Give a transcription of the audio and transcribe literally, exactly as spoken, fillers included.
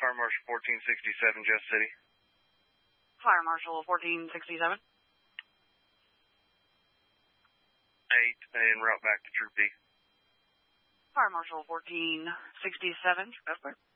Fire Marshal fourteen sixty-seven, Just City. Fire Marshal fourteen sixty-seven. eight, en route back to Troop B. Fire Marshal fourteen sixty-seven, Jasper.